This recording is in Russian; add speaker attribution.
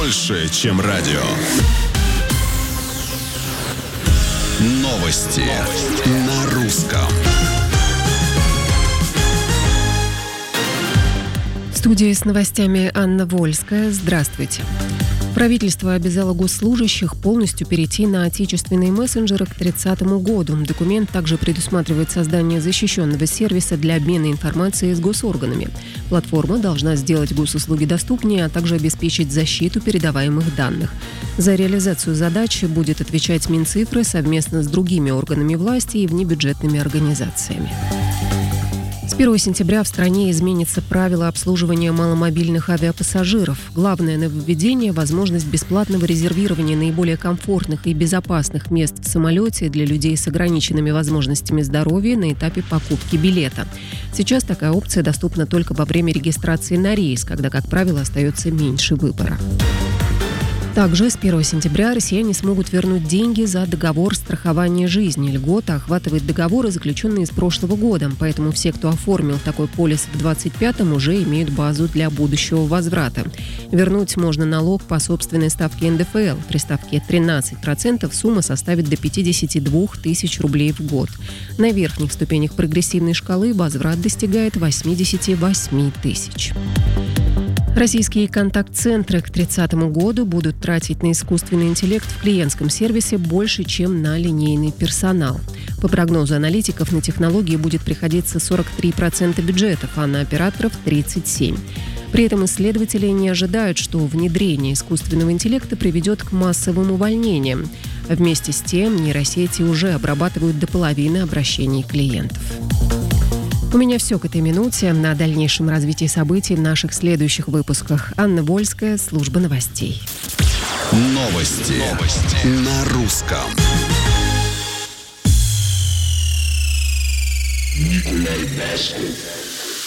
Speaker 1: больше, чем радио. Новости на русском.
Speaker 2: В студии с новостями Анна Вольская. Здравствуйте. Правительство обязало госслужащих полностью перейти на отечественные мессенджеры к 2030 году. Документ также предусматривает создание защищенного сервиса для обмена информацией с госорганами. Платформа должна сделать госуслуги доступнее, а также обеспечить защиту передаваемых данных. За реализацию задачи будет отвечать Минцифры совместно с другими органами власти и внебюджетными организациями. С 1 сентября в стране изменится правило обслуживания маломобильных авиапассажиров. Главное нововведение – возможность бесплатного резервирования наиболее комфортных и безопасных мест в самолете для людей с ограниченными возможностями здоровья на этапе покупки билета. Сейчас такая опция доступна только во время регистрации на рейс, когда, как правило, остается меньше выбора. Также с 1 сентября россияне смогут вернуть деньги за договор страхования жизни. Льгота охватывает договоры, заключенные с прошлого года, поэтому все, кто оформил такой полис в 2025-м, уже имеют базу для будущего возврата. Вернуть можно налог по собственной ставке НДФЛ. При ставке 13% сумма составит до 52 тысяч рублей в год. На верхних ступенях прогрессивной шкалы возврат достигает 88 тысяч. Российские контакт-центры к 2030 году будут тратить на искусственный интеллект в клиентском сервисе больше, чем на линейный персонал. По прогнозу аналитиков, на технологии будет приходиться 43% бюджетов, а на операторов – 37%. При этом исследователи не ожидают, что внедрение искусственного интеллекта приведет к массовым увольнениям. Вместе с тем, нейросети уже обрабатывают до половины обращений клиентов. У меня все к этой минуте. На дальнейшем развитии событий в наших следующих выпусках. Анна Вольская, служба новостей.
Speaker 1: Новости на русском. Nikolai Baskin.